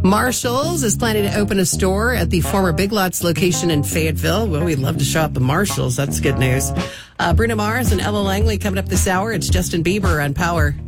Marshalls is planning to open a store at the former Big Lots location in Fayetteville. Well, we'd love to shop at Marshalls. That's good news. Bruno Mars and Ella Langley coming up this hour. It's Justin Bieber on Power.